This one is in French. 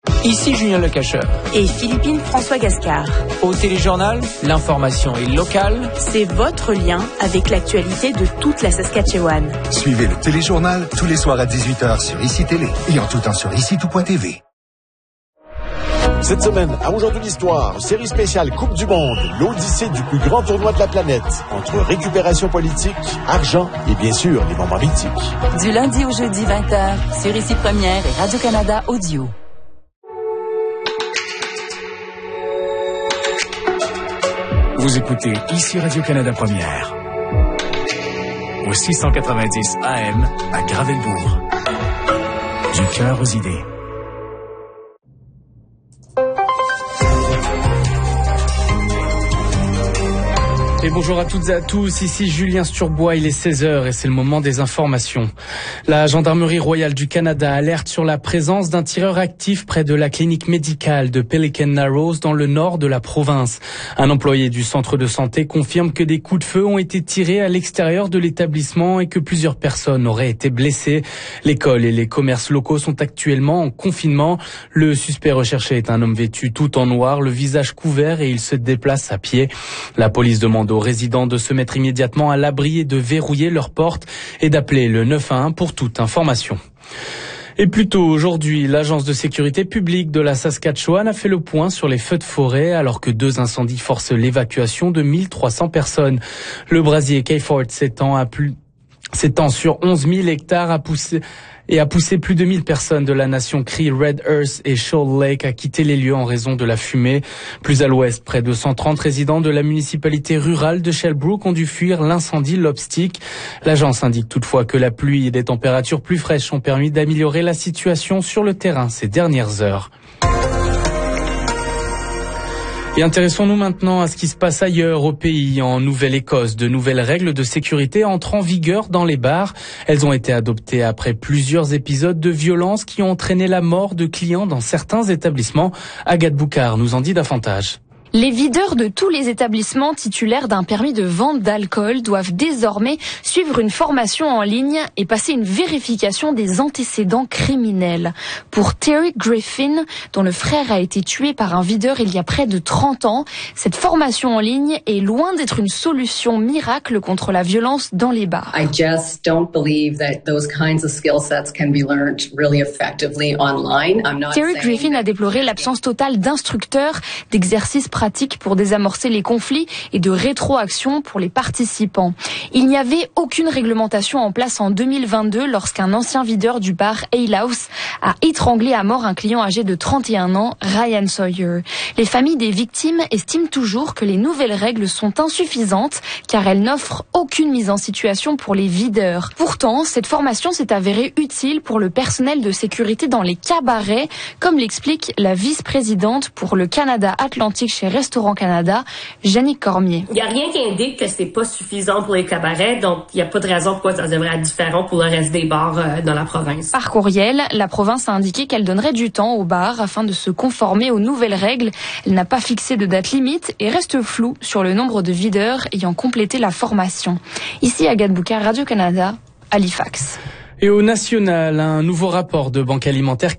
Ici Julien Lecacheur. Et Philippine François Gascard. Au Téléjournal, l'information est locale. C'est votre lien avec l'actualité de toute la Saskatchewan. Suivez le Téléjournal tous les soirs à 18h sur ICI Télé et en tout temps sur ICI-tout.tv. Cette semaine, à Aujourd'hui l'Histoire, série spéciale Coupe du Monde, l'odyssée du plus grand tournoi de la planète, entre récupération politique, argent et bien sûr les moments mythiques. Du lundi au jeudi 20h, sur ICI Première et Radio-Canada Audio. Vous écoutez ici Radio-Canada Première, au 690 AM à Gravelbourg. Du cœur aux idées. Et bonjour à toutes et à tous, ici Julien Sturbois, il est 16h et c'est le moment des informations. La Gendarmerie royale du Canada alerte sur la présence d'un tireur actif près de la clinique médicale de Pelican Narrows dans le nord de la province. Un employé du centre de santé confirme que des coups de feu ont été tirés à l'extérieur de l'établissement et que plusieurs personnes auraient été blessées. L'école et les commerces locaux sont actuellement en confinement. Le suspect recherché est un homme vêtu tout en noir, le visage couvert et il se déplace à pied. La police demande aux résidents de se mettre immédiatement à l'abri et de verrouiller leurs portes et d'appeler le 911 pour toute information. Et plus tôt aujourd'hui, l'Agence de sécurité publique de la Saskatchewan a fait le point sur les feux de forêt alors que 2 incendies forcent l'évacuation de 1300 personnes. Le brasier Kayford s'étend sur 11 000 hectares a poussé plus de 1000 personnes de la nation Cree, Red Earth et Shoal Lake à quitter les lieux en raison de la fumée. Plus à l'ouest, près de 130 résidents de la municipalité rurale de Shellbrook ont dû fuir l'incendie Lobstick. L'agence indique toutefois que la pluie et des températures plus fraîches ont permis d'améliorer la situation sur le terrain ces dernières heures. Et intéressons-nous maintenant à ce qui se passe ailleurs au pays. En Nouvelle-Écosse, de nouvelles règles de sécurité entrent en vigueur dans les bars. Elles ont été adoptées après plusieurs épisodes de violence qui ont entraîné la mort de clients dans certains établissements. Agathe Boucard nous en dit davantage. Les videurs de tous les établissements titulaires d'un permis de vente d'alcool doivent désormais suivre une formation en ligne et passer une vérification des antécédents criminels. Pour Terry Griffin, dont le frère a été tué par un videur il y a près de 30 ans, cette formation en ligne est loin d'être une solution miracle contre la violence dans les bars. I just don't believe that those kinds of skill sets can be learned really effectively online. Terry Griffin a déploré l'absence totale d'instructeurs, d'exercices pratiques pour désamorcer les conflits et de rétroaction pour les participants. Il n'y avait aucune réglementation en place en 2022 lorsqu'un ancien videur du bar Ale House a étranglé à mort un client âgé de 31 ans, Ryan Sawyer. Les familles des victimes estiment toujours que les nouvelles règles sont insuffisantes car elles n'offrent aucune mise en situation pour les videurs. Pourtant, cette formation s'est avérée utile pour le personnel de sécurité dans les cabarets, comme l'explique la vice-présidente pour le Canada Atlantique chez Restaurant Canada, Jannick Cormier. Il n'y a rien qui indique que c'est pas suffisant pour les cabarets, donc il n'y a pas de raison pourquoi ça devrait être différent pour le reste des bars dans la province. Par courriel, la province a indiqué qu'elle donnerait du temps aux bars afin de se conformer aux nouvelles règles. Elle n'a pas fixé de date limite et reste floue sur le nombre de videurs ayant complété la formation. Ici Agathe Boucard, Radio-Canada, Halifax. Et au national, un nouveau rapport de Banque Alimentaire